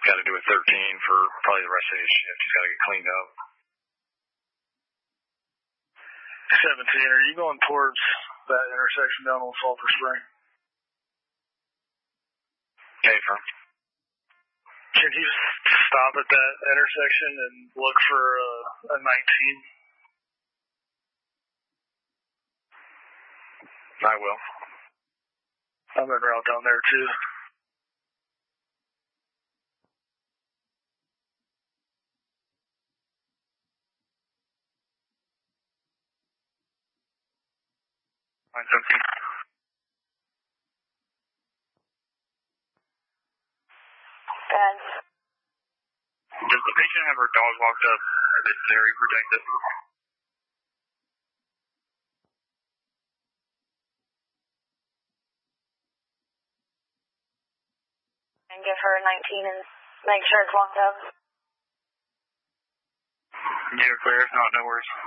got to do a 13 for probably the rest of his shift. He's got to get cleaned up. 17, are you going towards that intersection down on Sulphur Spring? Okay, firm. Can you stop at that intersection and look for a 19? I will. I'm en route down there too. Bad. Does the patient have her dog locked up? Is it very protected? And give her a 19 and make sure it's locked up. Yeah, clear. If not, no worries.